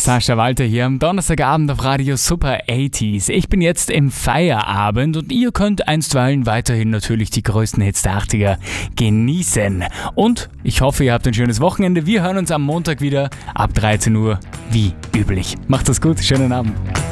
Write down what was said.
Sascha Walter hier am Donnerstagabend auf Radio Super 80s. Ich bin jetzt im Feierabend und ihr könnt einstweilen weiterhin natürlich die größten Hits der 80er genießen. Und ich hoffe, ihr habt ein schönes Wochenende. Wir hören uns am Montag wieder ab 13 Uhr, wie üblich. Macht es gut, schönen Abend.